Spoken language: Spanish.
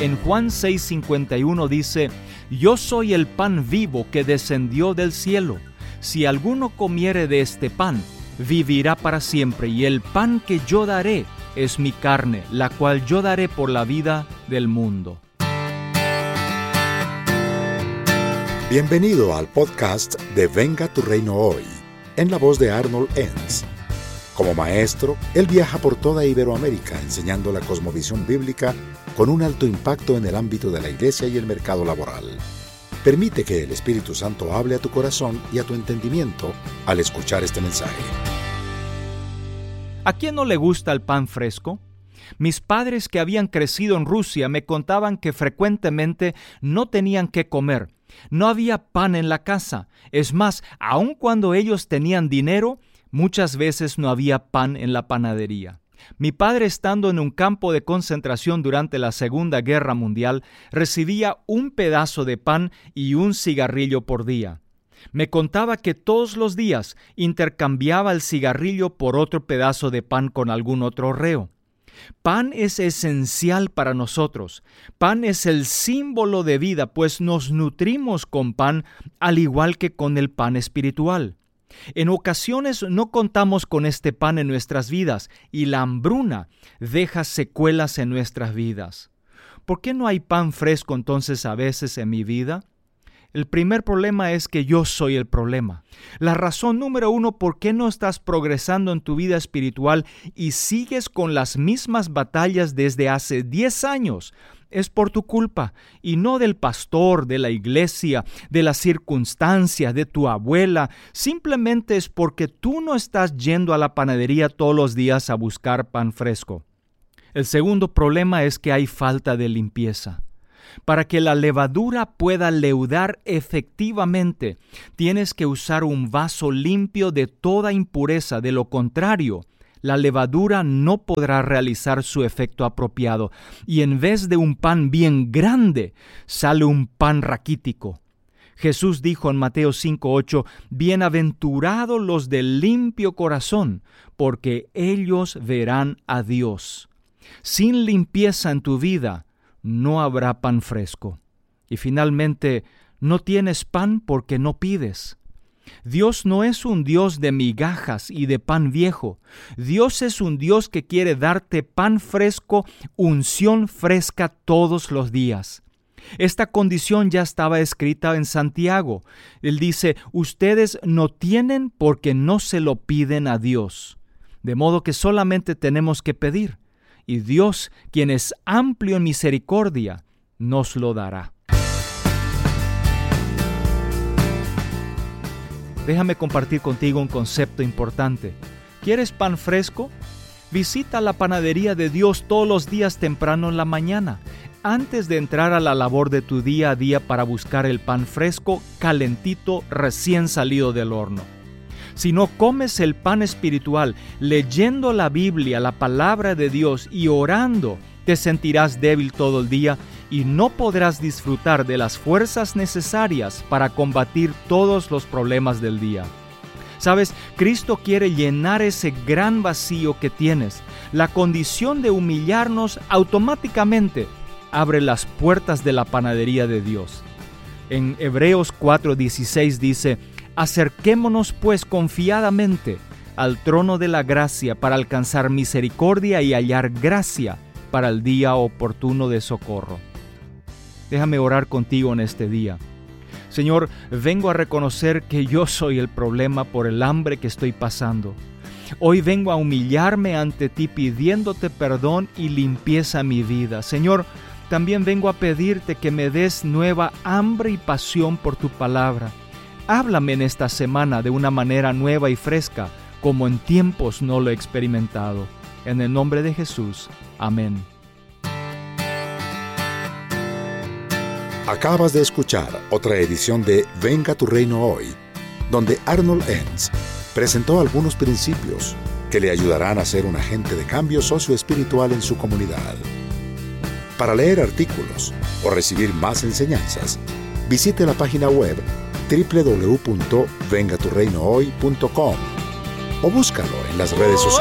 En Juan 6:51 dice: Yo soy el pan vivo que descendió del cielo. Si alguno comiere de este pan, vivirá para siempre, y el pan que yo daré es mi carne, la cual yo daré por la vida del mundo. Bienvenido al podcast de Venga tu Reino Hoy, en la voz de Arnold Enns. Como maestro, él viaja por toda Iberoamérica enseñando la cosmovisión bíblica con un alto impacto en el ámbito de la iglesia y el mercado laboral. Permite que el Espíritu Santo hable a tu corazón y a tu entendimiento al escuchar este mensaje. ¿A quién no le gusta el pan fresco? Mis padres, que habían crecido en Rusia, me contaban que frecuentemente no tenían qué comer. No había pan en la casa. Es más, aun cuando ellos tenían dinero, muchas veces no había pan en la panadería. Mi padre, estando en un campo de concentración durante la Segunda Guerra Mundial, recibía un pedazo de pan y un cigarrillo por día. Me contaba que todos los días intercambiaba el cigarrillo por otro pedazo de pan con algún otro reo. Pan es esencial para nosotros. Pan es el símbolo de vida, pues nos nutrimos con pan al igual que con el pan espiritual. En ocasiones no contamos con este pan en nuestras vidas y la hambruna deja secuelas en nuestras vidas. ¿Por qué no hay pan fresco entonces a veces en mi vida? El primer problema es que yo soy el problema. La razón número 1 por qué no estás progresando en tu vida espiritual y sigues con las mismas batallas desde hace 10 años es por tu culpa, y no del pastor, de la iglesia, de las circunstancias, de tu abuela. Simplemente es porque tú no estás yendo a la panadería todos los días a buscar pan fresco. El segundo problema es que hay falta de limpieza. Para que la levadura pueda leudar efectivamente, tienes que usar un vaso limpio de toda impureza. De lo contrario, la levadura no podrá realizar su efecto apropiado, y en vez de un pan bien grande, sale un pan raquítico. Jesús dijo en Mateo 5:8, Bienaventurados los de limpio corazón, porque ellos verán a Dios. Sin limpieza en tu vida, no habrá pan fresco. Y finalmente, no tienes pan porque no pides. Dios no es un Dios de migajas y de pan viejo. Dios es un Dios que quiere darte pan fresco, unción fresca todos los días. Esta condición ya estaba escrita en Santiago. Él dice, ustedes no tienen porque no se lo piden a Dios. De modo que solamente tenemos que pedir. Y Dios, quien es amplio en misericordia, nos lo dará. Déjame compartir contigo un concepto importante. ¿Quieres pan fresco? Visita la panadería de Dios todos los días temprano en la mañana, antes de entrar a la labor de tu día a día para buscar el pan fresco, calentito, recién salido del horno. Si no comes el pan espiritual, leyendo la Biblia, la palabra de Dios y orando, te sentirás débil todo el día y no podrás disfrutar de las fuerzas necesarias para combatir todos los problemas del día. ¿Sabes? Cristo quiere llenar ese gran vacío que tienes. La condición de humillarnos automáticamente abre las puertas de la panadería de Dios. En Hebreos 4:16 dice, Acerquémonos pues confiadamente al trono de la gracia para alcanzar misericordia y hallar gracia para el día oportuno de socorro. Déjame orar contigo en este día. Señor, vengo a reconocer que yo soy el problema por el hambre que estoy pasando. Hoy vengo a humillarme ante ti pidiéndote perdón y limpieza en mi vida. Señor, también vengo a pedirte que me des nueva hambre y pasión por tu palabra. Háblame en esta semana de una manera nueva y fresca, como en tiempos no lo he experimentado. En el nombre de Jesús. Amén. Acabas de escuchar otra edición de Venga tu Reino Hoy, donde Arnold Enns presentó algunos principios que le ayudarán a ser un agente de cambio socioespiritual en su comunidad. Para leer artículos o recibir más enseñanzas, visite la página web www.vengaturreinohoy.com o búscalo en las redes sociales.